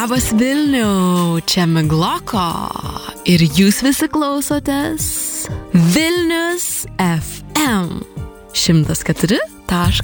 Labas Vilniau, čia Migloko ir jūs visi klausotės Vilnius FM 104,6.